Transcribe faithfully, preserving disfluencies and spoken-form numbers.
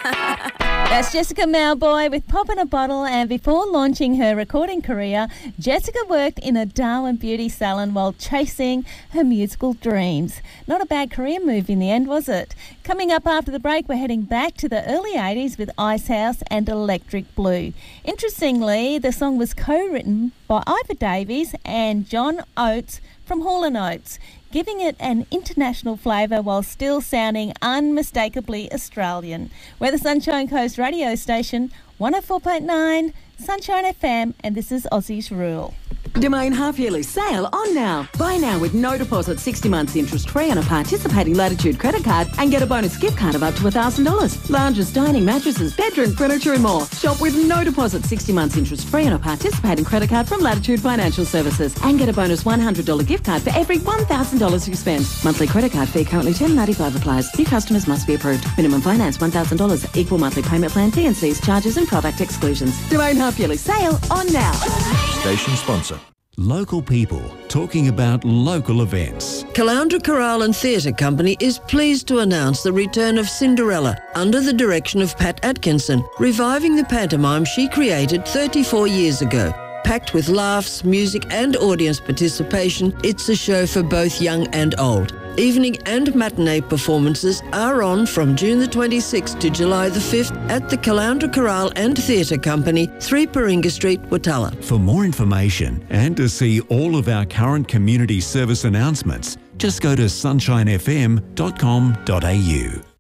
That's Jessica Mauboy with Pop in a Bottle, and before launching her recording career, Jessica worked in a Darwin beauty salon while chasing her musical dreams. Not a bad career move in the end, was it? Coming up after the break, we're heading back to the early eighties with Icehouse and Electric Blue. Interestingly, the song was co-written by Ivor Davies and John Oates from Hall and Oates, giving it an international flavour while still sounding unmistakably Australian. We're the Sunshine Coast radio station, one oh four point nine Sunshine F M, and this is Aussie's Rule. Domain half-yearly sale on now. Buy now with no deposit, sixty months interest-free on a participating Latitude credit card and get a bonus gift card of up to one thousand dollars. Lounges, dining, mattresses, bedroom furniture and more. Shop with no deposit, sixty months interest-free on a participating credit card from Latitude Financial Services and get a bonus one hundred dollars gift card for every one thousand dollars you spend. Monthly credit card fee currently ten dollars ninety-five applies. New customers must be approved. Minimum finance one thousand dollars. Equal monthly payment plan, T and Cs, charges and product exclusions. Domain half-yearly sale on now. Station sponsor. Local people talking about local events. Caloundra Chorale and Theatre Company is pleased to announce the return of Cinderella under the direction of Pat Atkinson, reviving the pantomime she created thirty-four years ago. Packed with laughs, music and audience participation, it's a show for both young and old. Evening and matinee performances are on from June the twenty-sixth to July the fifth at the Caloundra Chorale and Theatre Company, three Paringa Street, Watala. For more information and to see all of our current community service announcements, just go to sunshine f m dot com dot a u.